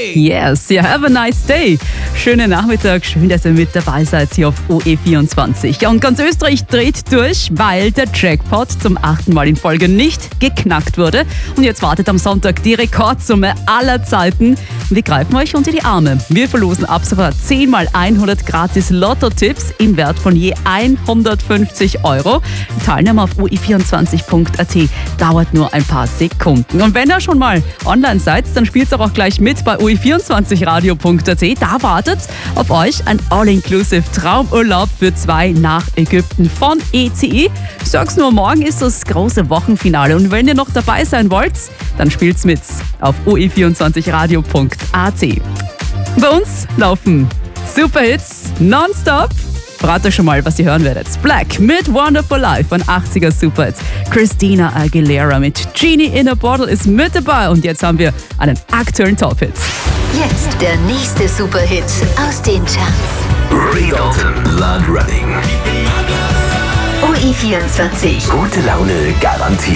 Yes, yeah, have a nice day. Schönen Nachmittag, schön, dass ihr mit dabei seid hier auf OE24. Ja, und ganz Österreich dreht durch, weil der Jackpot zum 8. Mal in Folge nicht geknackt wurde. Und jetzt wartet am Sonntag die Rekordsumme aller Zeiten. Wir greifen euch unter die Arme. Wir verlosen ab sofort 10 mal 100 gratis Lotto-Tipps im Wert von je 150 €. Die Teilnahme auf oe24.at dauert nur ein paar Sekunden. Und wenn ihr schon mal online seid, dann spielt auch gleich mit bei oe24radio.at. Da wartet auf euch ein All-Inclusive Traumurlaub für 2 nach Ägypten von ECE. Ich sag's nur, morgen ist das große Wochenfinale. Und wenn ihr noch dabei sein wollt, dann spielt's mit auf oe24radio.at. Bei uns laufen Superhits nonstop. Verrat euch schon mal, was ihr hören werdet. Black mit Wonderful Life von 80er Superhits. Christina Aguilera mit Genie in a Bottle ist mit dabei. Und jetzt haben wir einen aktuellen Top-Hit. Jetzt der nächste Superhit aus den Charts. Ray Dalton, Blood Running. OE24. Gute Laune garantiert.